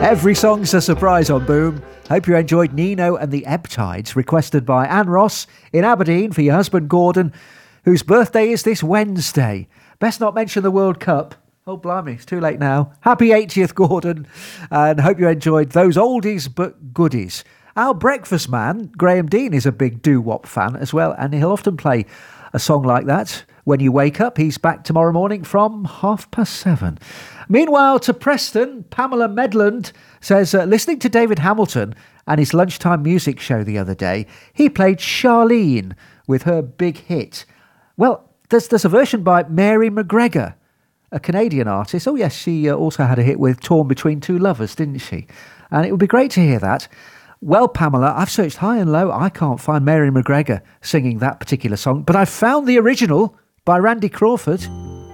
Every song's a surprise on Boom. Hope you enjoyed Nino and the Ebb Tides, requested by Anne Ross in Aberdeen for your husband Gordon, whose birthday is this Wednesday. Best not mention the World Cup. Oh, blimey, it's too late now. Happy 80th, Gordon, and hope you enjoyed those oldies but goodies. Our breakfast man, Graham Dean, is a big doo-wop fan as well, and he'll often play a song like that when you wake up. He's back tomorrow morning from 7:30. Meanwhile, to Preston, Pamela Medland says, listening to David Hamilton and his lunchtime music show the other day, he played Charlene with her big hit. Well, there's a version by Mary McGregor, a Canadian artist. Oh, yes, she also had a hit with Torn Between Two Lovers, didn't she? And it would be great to hear that. Well, Pamela, I've searched high and low. I can't find Mary McGregor singing that particular song, but I found the original by Randy Crawford.